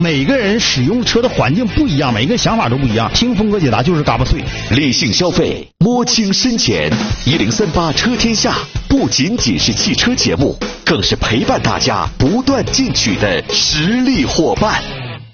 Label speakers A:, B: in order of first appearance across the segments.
A: 每个人使用车的环境不一样，每个想法都不一样。听峰哥解答就是嘎巴脆，
B: 理性消费，摸清深浅。1038车天下不仅仅是汽车节目，更是陪伴大家不断进取的实力伙伴。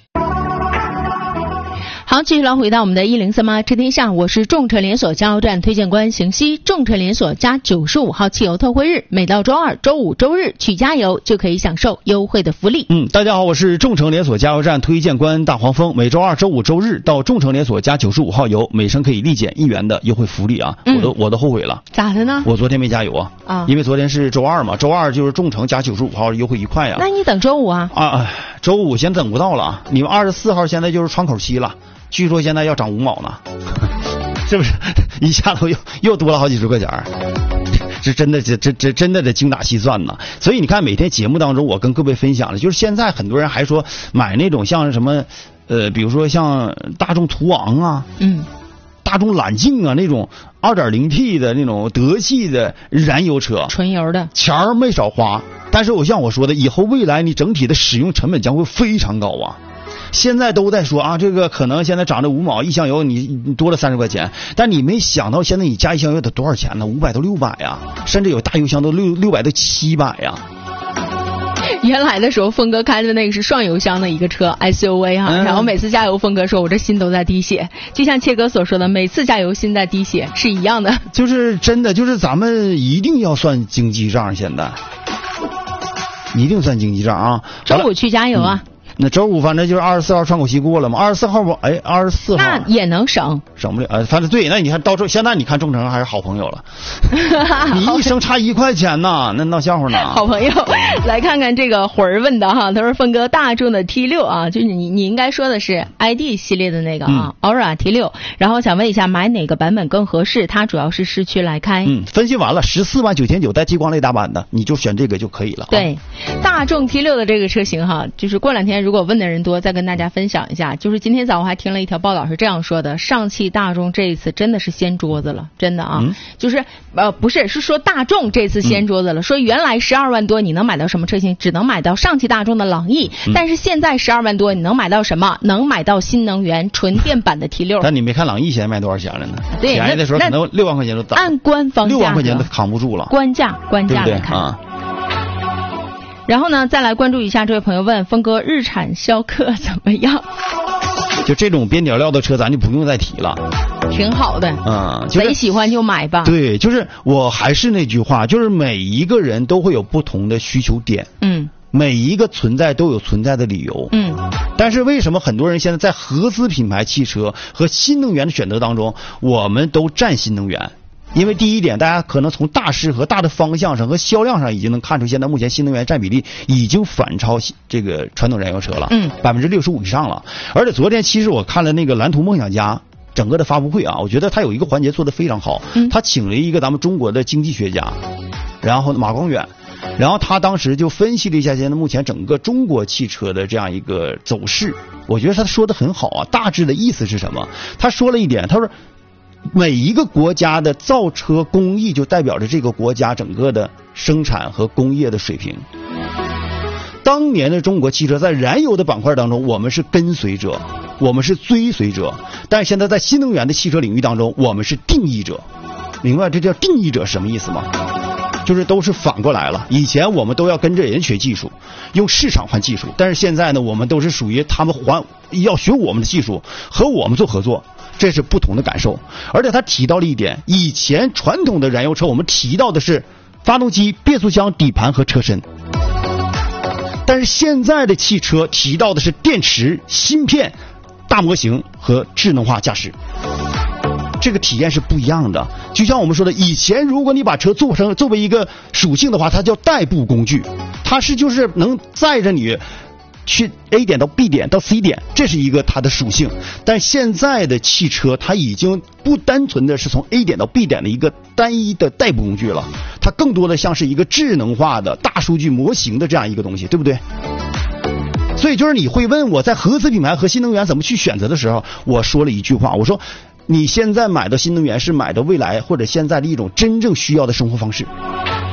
C: 好，继续来回到我们的1038车天下，我是众诚连锁加油站推荐官邢西。众诚连锁加95号汽油特惠日，每到周二、周五、周日去加油就可以享受优惠的福利。
A: 大家好，我是众诚连锁加油站推荐官大黄蜂。每周二、周五、周日到众诚连锁加95号油，每升可以立减1元的优惠福利啊！我都后悔了。
C: 咋的呢？
A: 我昨天没加油啊，因为昨天是周二嘛，周二就是众诚加95号优惠1块啊。
C: 那你等周五啊？
A: 周五先等不到了，你们24号现在就是窗口期了。据说现在要涨5毛呢，是不是？一下子又多了好几十块钱，这真的真的得精打细算呢。所以你看，每天节目当中我跟各位分享的，就是现在很多人还说买那种像什么比如说像大众途昂啊，大众揽境啊那种 2.0T 的那种德系的燃油车，
C: 纯油的，
A: 钱儿没少花。但是像我说的，以后未来你整体的使用成本将会非常高啊。现在都在说啊，这个可能现在涨这5毛一箱油，你多了30块钱，但你没想到现在你加一箱油得多少钱呢？500到600呀，甚至有大油箱都600到700呀。
C: 原来的时候，峰哥开的那个是双油箱的一个车 SUV 哈，然后每次加油，峰哥说我这心都在滴血，就像切哥所说的，每次加油心在滴血是一样的。
A: 就是真的，就是咱们一定要算经济账，现在一定算经济账啊。
C: 周五去加油啊。
A: 那周五反正就是24号窗口期过了嘛，24号不，24号
C: 那也能省
A: 不了，反正对，那你看到现在你看众诚还是好朋友了，你一升差1块钱呐，那闹笑话呢。
C: 好朋友，来看看这个魂儿问的哈，他说峰哥大众的 T6啊，就是你应该说的是 ID 系列的那个啊，Aura T6，然后想问一下买哪个版本更合适？它主要是市区来开。
A: 分析完了，14.999带激光雷达版的，你就选这个就可以了。
C: 对，大众 T6的这个车型哈，就是过两天如果问的人多，再跟大家分享一下。就是今天早上还听了一条报道是这样说的：上汽大众这一次真的是掀桌子了，真的啊，就是不是说大众这次掀桌子了，说原来12万多你能买到什么车型？只能买到上汽大众的朗逸，但是现在12万多你能买到什么？能买到新能源纯电版的 T6。
A: 但你没看朗逸现在卖多少钱了呢？
C: 对，
A: 便宜的时候可能6万块钱都
C: 按官方价
A: 6万块钱都扛不住了，
C: 官价来看啊。然后呢，再来关注一下这位朋友问峰哥，日产逍客怎么样？
A: 就这种边角料的车咱就不用再提了，
C: 挺好的，贼喜欢就买吧。
A: 对，就是我还是那句话，就是每一个人都会有不同的需求点，每一个存在都有存在的理由，但是为什么很多人现在在合资品牌汽车和新能源的选择当中，我们都占新能源？因为第一点，大家可能从大势和大的方向上和销量上已经能看出，现在目前新能源占比例已经反超这个传统燃油车了，65%以上了。而且昨天其实我看了那个蓝图梦想家整个的发布会啊，我觉得他有一个环节做得非常好，他请了一个咱们中国的经济学家，然后马光远，然后他当时就分析了一下现在目前整个中国汽车的这样一个走势，我觉得他说得很好啊。大致的意思是什么？他说了一点，他说每一个国家的造车工艺就代表着这个国家整个的生产和工业的水平。当年的中国汽车在燃油的板块当中，我们是跟随者，我们是追随者，但是现在在新能源的汽车领域当中，我们是定义者。明白这叫定义者什么意思吗？就是都是反过来了。以前我们都要跟着人学技术，用市场换技术，但是现在呢，我们都是属于他们要学我们的技术，和我们做合作，这是不同的感受。而且他提到了一点，以前传统的燃油车我们提到的是发动机、变速箱、底盘和车身，但是现在的汽车提到的是电池、芯片、大模型和智能化驾驶。这个体验是不一样的。就像我们说的，以前如果你把车作为一个属性的话，它叫代步工具，它是就是能载着你去 A 点到 B 点到 C 点，这是一个它的属性。但现在的汽车它已经不单纯的是从 A 点到 B 点的一个单一的代步工具了，它更多的像是一个智能化的大数据模型的这样一个东西，对不对？所以就是你会问我在合资品牌和新能源怎么去选择的时候，我说了一句话，我说你现在买的新能源是买的未来或者现在的一种真正需要的生活方式。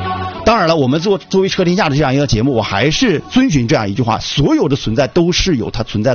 A: 当然了，我们作为车天下的这样一个节目，我还是遵循这样一句话：所有的存在都是有它存在